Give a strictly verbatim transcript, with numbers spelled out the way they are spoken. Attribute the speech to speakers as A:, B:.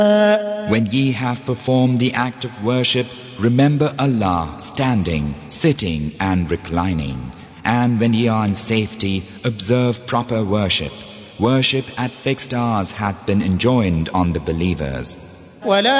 A: When ye have performed the act of worship, remember Allah standing, sitting and reclining. And when ye are in safety, observe proper worship. Worship at fixed hours hath been enjoined on the believers.